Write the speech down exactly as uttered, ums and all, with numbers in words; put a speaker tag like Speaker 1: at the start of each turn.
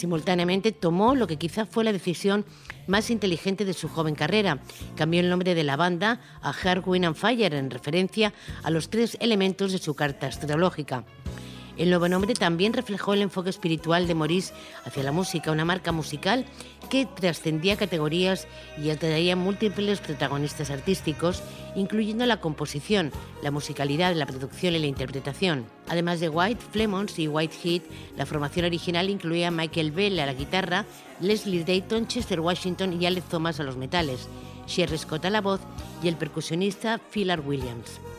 Speaker 1: Simultáneamente tomó lo que quizá fue la decisión más inteligente de su joven carrera. Cambió el nombre de la banda a Earth, Wind and Fire en referencia a los tres elementos de su carta astrológica. El nuevo nombre también reflejó el enfoque espiritual de Maurice hacia la música, una marca musical que trascendía categorías y atraía múltiples protagonistas artísticos, incluyendo la composición, la musicalidad, la producción y la interpretación. Además de White, Flemons y Whitehead, la formación original incluía a Michael Bell a la guitarra, Leslie Dayton, Chester Washington y Alex Thomas a los metales, Sherry Scott a la voz y el percusionista Philip Williams.